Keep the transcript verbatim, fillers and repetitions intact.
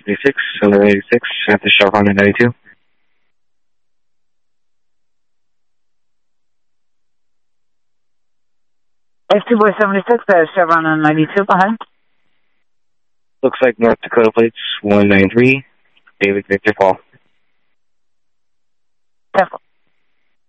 seventy-six, seven eighty-six, after Chevron and ninety-two. X two Boy seventy-six, uh, Chevron and ninety-two, go ahead. Looks like North Dakota plates, one nine three, David Victor Paul. Careful.